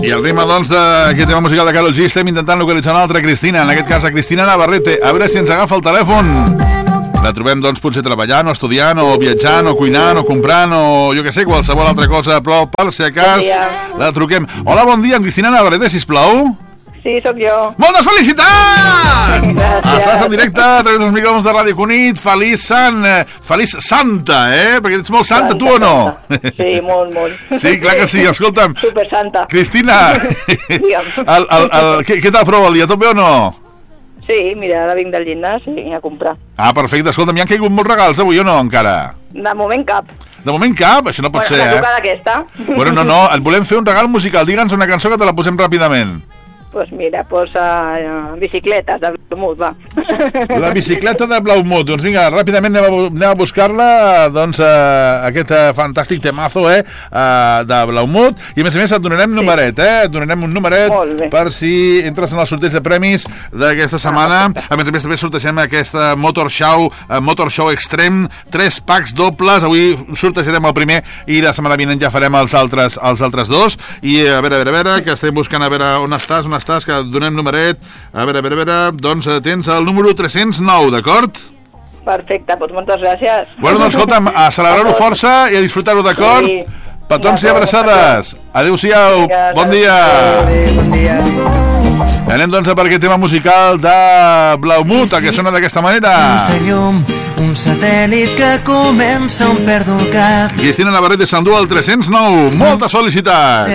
I el ritme, doncs, d'aquest tema musical de Karol G, estem intentant localitzar una altra Cristina, en aquest cas a Cristina Navarrete, a veure si ens agafa el telèfon. La trobem, doncs, potser treballant, o estudiant, o viatjant, o cuinant, o comprant, o jo què sé, qualsevol altra cosa, però per si acas la truquem. Hola, bon dia, amb Cristina Navarrete, sisplau. Sí, sóc jo. Moltes felicitats! Gràcies. Estàs en directe a través dels micròfons de Ràdio Cunit. Feliç Santa, Perquè ets molt santa, tu o no? Sí, molt. Sí, clar que sí, escolta'm. Super santa. Cristina, què tal prova el dia? Tot bé o no? Sí, mira, ara vinc del gimnàs i vinc a comprar. Ah, perfecte, escolta'm, hi han caigut molts regals avui o no, encara? De moment cap. De moment cap? Això no pot ser, la tocada aquesta. Bueno, no, et volem fer un regal musical. Digue'ns una cançó que te la posem ràpidament. Pues mira, bicicletes de Blaumut, va. La bicicleta de Blaumut. Doncs vinga, ràpidament anem a buscar-la, doncs, aquest fantàstic temazo, de Blaumut. I a més et donarem numeret, Et donarem un numeret per si entres en el sorteig de premis d'aquesta setmana. A més també sortegem aquesta Motor Show Extreme, 3 packs dobles. Avui sortejarem el primer i la setmana vinent ja farem els altres dos. I a veure, que estem buscant, a veure on estàs, que donem numeret. A veure, doncs tens el número 309, d'acord? Perfecte, doncs moltes gràcies. Bueno, doncs escolta'm, a celebrar-ho força i a disfrutar-ho, d'acord? Sí. Petons i abraçades. Adéu-siau, bon dia. Bon dia. Anem doncs per aquest tema musical de Blaumut, que sona d'aquesta manera. Un satèl·lit que comença on perdo el cap. Cristina Navarrete s'endú el 309. Moltes felicitats.